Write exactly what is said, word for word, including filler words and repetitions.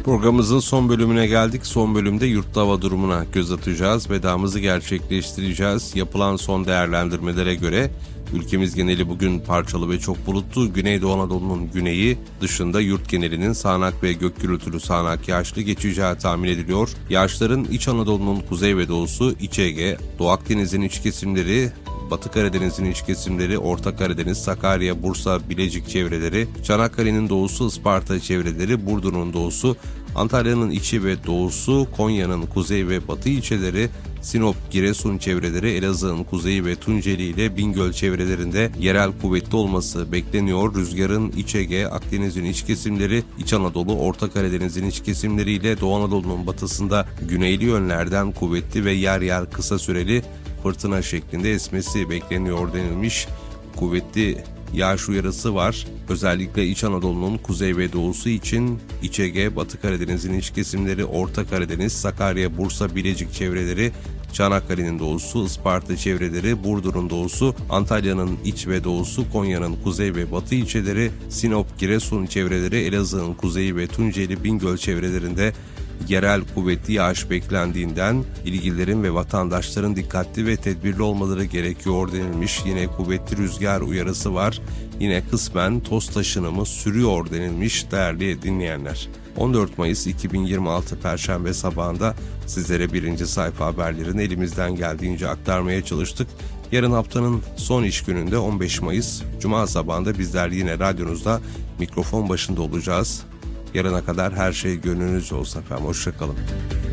Programımızın son bölümüne geldik. Son bölümde yurtta hava durumuna göz atacağız. Vedamızı gerçekleştireceğiz. Yapılan son değerlendirmelere göre ülkemiz geneli bugün parçalı ve çok bulutlu. Güneydoğu Anadolu'nun güneyi dışında yurt genelinin sağanak ve gök gürültülü sağanak yağışlı geçeceği tahmin ediliyor. Yağışların İç Anadolu'nun kuzey ve doğusu, İç Ege, Doğu Akdeniz'in iç kesimleri, Batı Karadeniz'in iç kesimleri, Orta Karadeniz, Sakarya, Bursa, Bilecik çevreleri, Çanakkale'nin doğusu, Isparta çevreleri, Burdur'un doğusu, Antalya'nın içi ve doğusu, Konya'nın kuzey ve batı ilçeleri, Sinop, Giresun çevreleri, Elazığ'ın kuzeyi ve Tunceli ile Bingöl çevrelerinde yerel kuvvetli olması bekleniyor. Rüzgarın İç Ege, Akdeniz'in iç kesimleri, İç Anadolu, Orta Karadeniz'in iç kesimleri ile Doğu Anadolu'nun batısında güneyli yönlerden kuvvetli ve yer yer kısa süreli fırtına şeklinde esmesi bekleniyor denilmiş. Kuvvetli yağış uyarısı var. Özellikle İç Anadolu'nun kuzey ve doğusu için İç Ege, Batı Karadeniz'in iç kesimleri, Orta Karadeniz, Sakarya, Bursa, Bilecik çevreleri, Çanakkale'nin doğusu, Isparta çevreleri, Burdur'un doğusu, Antalya'nın iç ve doğusu, Konya'nın kuzey ve batı ilçeleri, Sinop, Giresun çevreleri, Elazığ'ın kuzeyi ve Tunceli, Bingöl çevrelerinde yerel kuvvetli yağış beklendiğinden ilgililerin ve vatandaşların dikkatli ve tedbirli olmaları gerekiyor denilmiş. Yine kuvvetli rüzgar uyarısı var. Yine kısmen toz taşınımı sürüyor denilmiş değerli dinleyenler. on dört Mayıs iki bin yirmi altı Perşembe sabahında sizlere birinci sayfa haberlerini elimizden geldiğince aktarmaya çalıştık. Yarın haftanın son iş gününde on beş Mayıs Cuma sabahında bizler yine radyonuzda mikrofon başında olacağız. Yarına kadar her şey gönlünüzce olsun efendim. Hoşça kalın.